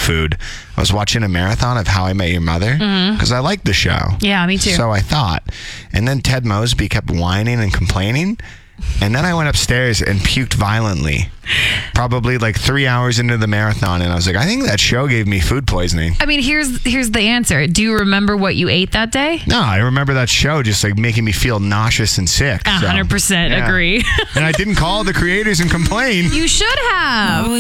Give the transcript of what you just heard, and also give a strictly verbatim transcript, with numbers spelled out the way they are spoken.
food. I was watching a marathon of How I Met Your Mother because I liked the show. Yeah, me too. So I thought. And then Ted Mosby kept whining and complaining. And then I went upstairs and puked violently. Probably like three hours into the marathon. And I was like, I think that show gave me food poisoning. I mean, here's here's the answer. Do you remember what you ate that day? No, I remember that show just like making me feel nauseous and sick. one hundred percent so, yeah. agree. And I didn't call the creators and complain. You should have.